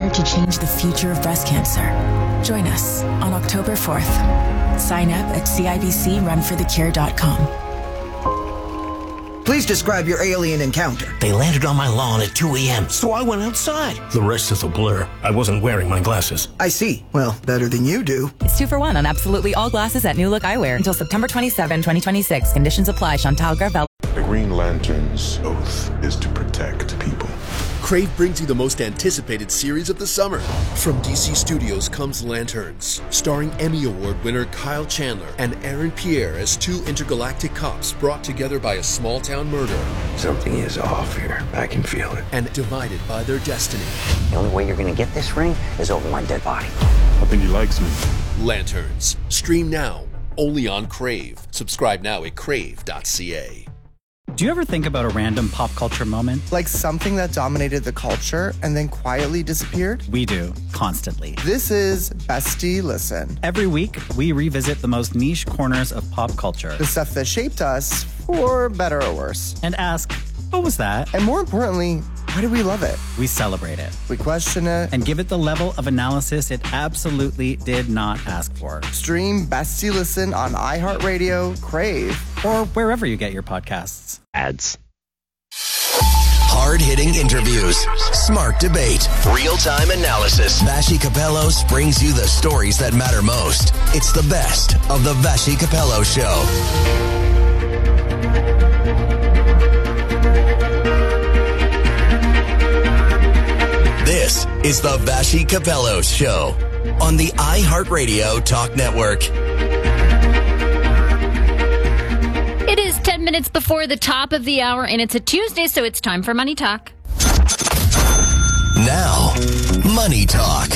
together to change the future of breast cancer. Join us on October 4th. Sign up at CIBCRunforthecure.com. Please describe your alien encounter. They landed on my lawn at 2 a.m., so I went outside. The rest is a blur. I wasn't wearing my glasses. I see. Well, better than you do. It's 2 for 1 on absolutely all glasses at New Look Eyewear until September 27, 2026. Conditions apply. Chantal Gravel. The Green Lantern's oath is to protect people. Crave brings you the most anticipated series of the summer. From DC Studios comes Lanterns, starring Emmy Award winner Kyle Chandler and Aaron Pierre as two intergalactic cops brought together by a small-town murder. Something is off here. I can feel it. And divided by their destiny. The only way you're going to get this ring is over my dead body. I think he likes me. Lanterns. Stream now, only on Crave. Subscribe now at crave.ca. Do you ever think about a random pop culture moment? Like something that dominated the culture and then quietly disappeared? We do, constantly. This is Bestie Listen. Every week, we revisit the most niche corners of pop culture. The stuff that shaped us, for better or worse. And ask, what was that? And more importantly, why do we love it? We celebrate it. We question it. And give it the level of analysis it absolutely did not ask for. Stream Bestie Listen on iHeartRadio, Crave, or wherever you get your podcasts. Ads. Hard-hitting interviews, smart debate, real-time analysis. Vassy Capello brings you the stories that matter most. It's the best of the Vassy Capello Show. This is the Vassy Capello Show on the iHeartRadio Talk Network. It is 10 minutes before the top of the hour, and it's a Tuesday, so it's time for Money Talk. Now, Money Talk.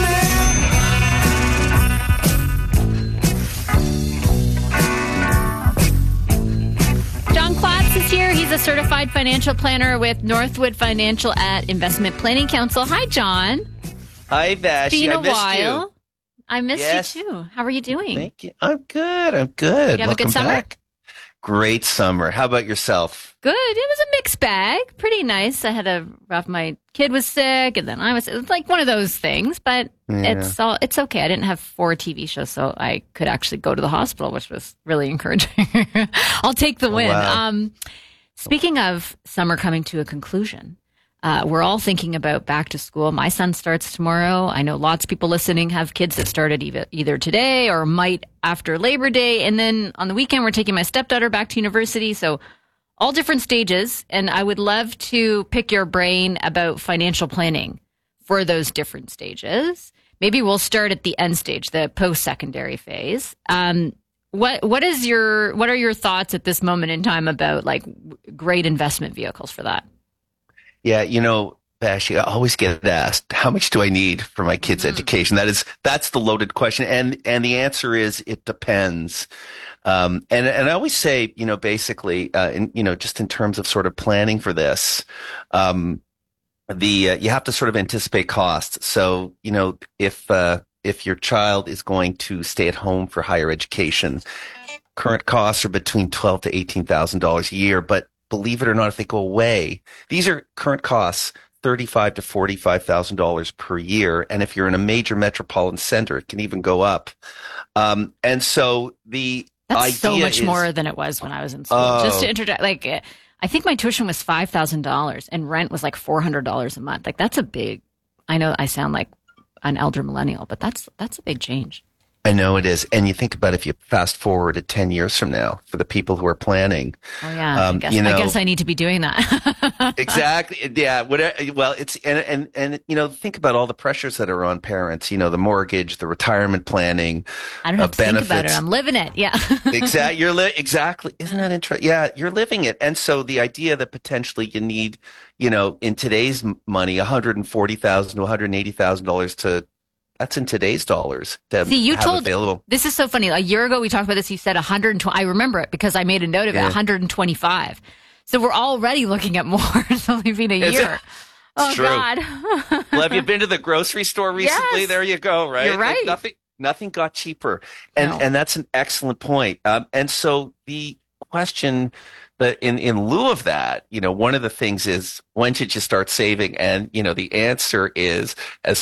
John Klatz is here. He's a certified financial planner with Northwood Financial at Investment Planning Council. Hi, John. Hi, Vash. Been I a missed while. you. I missed you too. How are you doing? Thank you. I'm good. You have a good summer? Back. Great summer. How about yourself? Good. It was a mixed bag. Pretty nice. I had a rough. My kid was sick, and then I was. It's like one of those things, but it's okay. I didn't have 4 TV shows, so I could actually go to the hospital, which was really encouraging. I'll take the win. Wow. Speaking of summer coming to a conclusion, we're all thinking about back to school. My son starts tomorrow. I know lots of people listening have kids that started either today or might after Labor Day. And then on the weekend, we're taking my stepdaughter back to university. So all different stages. And I would love to pick your brain about financial planning for those different stages. Maybe we'll start at the end stage, the post-secondary phase. What are your thoughts at this moment in time about like great investment vehicles for that? Yeah, Vash, I always get asked, how much do I need for my kids' education? That's the loaded question. And the answer is, it depends. And I always say, basically, just in terms of sort of planning for this, you have to sort of anticipate costs. So, if your child is going to stay at home for higher education, current costs are between $12,000 to $18,000 a year. But believe it or not, if they go away, these are current costs, $35,000 to $45,000 per year. And if you're in a major metropolitan center, it can even go up. And so that's so much more than it was when I was in school. Just to interject, I think my tuition was $5,000 and rent was like $400 a month. Like that's a big. I know I sound like an elder millennial, but that's a big change. I know it is. And you think about if you fast forward to 10 years from now for the people who are planning. Oh, yeah. I guess I need to be doing that. Exactly. Yeah. Well, it's, and think about all the pressures that are on parents, the mortgage, the retirement planning. I don't have to benefits. think about it. I'm living it. Yeah. Exactly. Exactly. Isn't that interesting? Yeah. You're living it. And so the idea that potentially you need, in today's money, $140,000 to $180,000 that's in today's dollars. Available. This is so funny. A year ago, we talked about this. You said 120. I remember it because I made a note of it. 125. So we're already looking at more. It's only been a year. Oh true. God. Well, have you been to the grocery store recently? Yes. There you go. Right. You're right. Nothing got cheaper, and that's an excellent point. And so the question. But in lieu of that, one of the things is, when should you start saving? And, the answer is as